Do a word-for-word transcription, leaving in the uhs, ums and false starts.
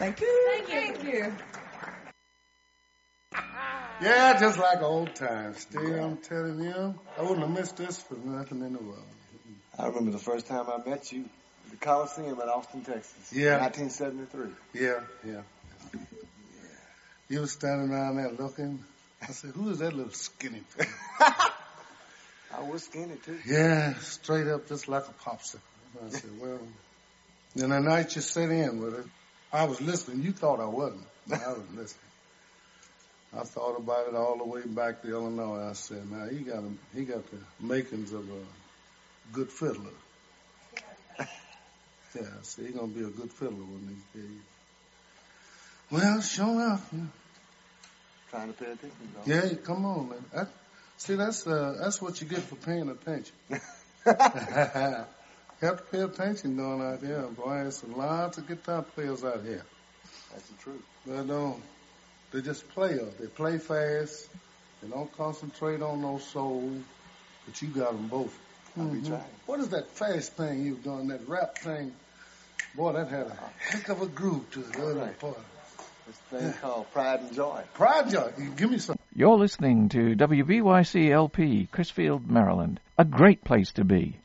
Thank you. Thank you. Thank you. Yeah, just like old times. Still, I'm telling you, I wouldn't have missed this for nothing in the world. I remember the first time I met you at the Coliseum at Austin, Texas. Yeah. nineteen seventy-three. Yeah, yeah. You were standing around there looking. I said, who is that little skinny thing? I was skinny, too. Yeah, straight up just like a popsicle. I said, well, then the night you sat in with her, I was listening. You thought I wasn't, but I was listening. I thought about it all the way back to Illinois. I said, now, he got, a, he got the makings of a good fiddler. Yeah, I said, he's going to be a good fiddler one of these days. Well, sure enough. Yeah. Trying to pay attention, though. Yeah, come on, man. That, see, that's uh, that's what you get for paying attention. You have to pay attention doing out there. Boy, there's a lot of guitar players out here. That's the truth. They don't. They just play up. They play fast. They don't concentrate on no soul. But you got them both. I'll be Mm-hmm. trying. What is that fast thing you doing? That rap thing? Boy, that had a heck of a groove to it. Wasn't it, boy? This thing called Pride and Joy. Pride Joy. Give me some. You're listening to W B Y C L P, Chrisfield, Maryland. A great place to be.